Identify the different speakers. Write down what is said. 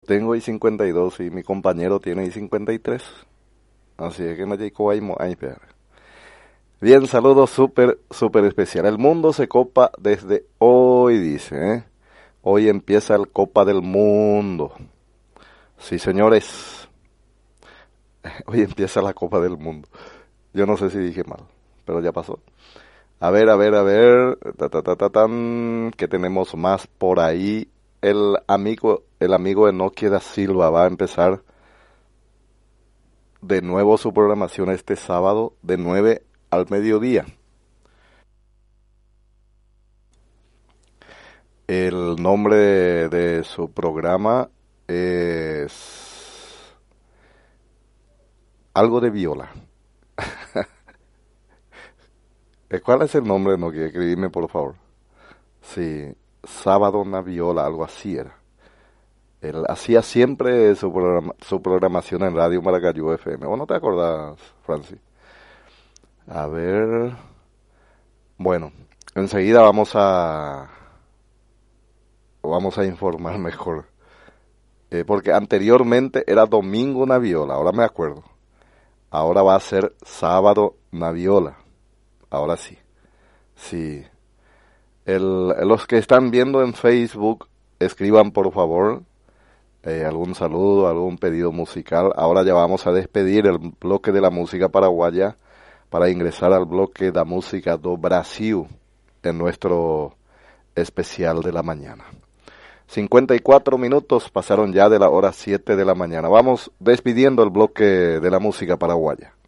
Speaker 1: tengo I-52 y mi compañero tiene I-53. Así es que no hay como ahí, bien, saludos súper especial. El mundo se copa desde hoy, dice, ¿eh? Hoy empieza el Copa del Mundo. Sí, señores. Hoy empieza la Copa del Mundo. Yo no sé si dije mal, pero ya pasó. A ver. ¿Qué tenemos más por ahí? El amigo de Nokia da Silva va a empezar de nuevo su programación este sábado de 9 al mediodía. El nombre de su programa es algo de viola. ¿Cuál es el nombre de Nokia? Escribime, por favor. Sí, Sábado na Viola, algo así era. Él hacía siempre su programación en Radio Maracayú FM. ¿O no te acordás, Francis? A ver. Bueno, enseguida vamos a informar mejor. Porque anteriormente era Domingo Naviola, ahora me acuerdo. Ahora va a ser Sábado Naviola. Ahora sí. Sí. Los que están viendo en Facebook, escriban por favor algún saludo, algún pedido musical. Ahora ya vamos a despedir el bloque de la música paraguaya para ingresar al bloque da música do Brasil en nuestro especial de la mañana. 54 minutos pasaron ya de la hora 7 de la mañana. Vamos despidiendo el bloque de la música paraguaya.